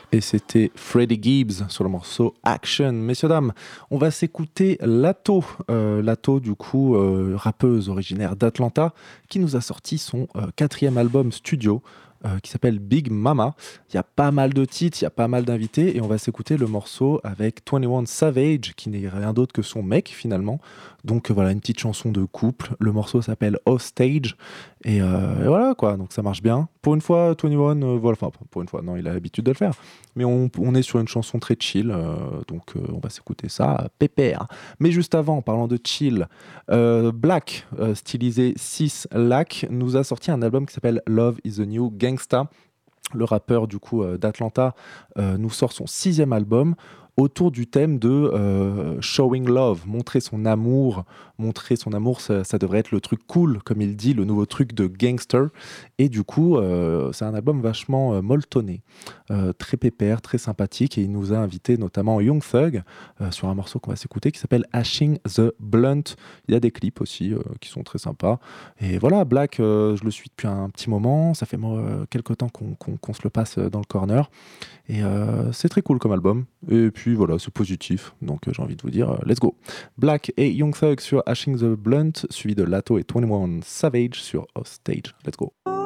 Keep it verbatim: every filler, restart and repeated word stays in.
Et c'était Freddie Gibbs sur le morceau Action. Messieurs, dames, on va s'écouter Lato. Euh, Lato, du coup, euh, rappeuse originaire d'Atlanta, qui nous a sorti son euh, quatrième album studio, euh, qui s'appelle Big Mama. Il y a pas mal de titres, il y a pas mal d'invités, et on va s'écouter le morceau avec vingt et un Savage, qui n'est rien d'autre que son mec, finalement. Donc euh, voilà, une petite chanson de couple. Le morceau s'appelle Hostage, et, euh, et voilà, quoi. Donc ça marche bien. Pour une fois, vingt et un, euh, voilà, enfin, pour une fois, non, il a l'habitude de le faire. Mais on, on est sur une chanson très chill, euh, donc euh, on va s'écouter ça, euh, pépère. Mais juste avant, en parlant de chill, euh, Black, euh, stylisé six Lac, nous a sorti un album qui s'appelle Love is the New Gangsta. Le rappeur du coup euh, d'Atlanta euh, nous sort son sixième album autour du thème de euh, showing love, montrer son amour, montrer son amour, ça, ça devrait être le truc cool, comme il dit, le nouveau truc de gangster. Et du coup, euh, c'est un album vachement euh, molletonné, euh, très pépère, très sympathique. Et il nous a invité notamment Young Thug euh, sur un morceau qu'on va s'écouter qui s'appelle Hashing the Blunt. Il y a des clips aussi euh, qui sont très sympas. Et voilà, Black, euh, je le suis depuis un petit moment. Ça fait moi, euh, quelques temps qu'on, qu'on, qu'on se le passe dans le corner. Et euh, c'est très cool comme album. Et puis voilà, c'est positif. Donc euh, j'ai envie de vous dire, euh, let's go. Black et Young Thug sur Hashing the Blunt, suivi de Lato et vingt et un Savage sur Hostage. Let's go.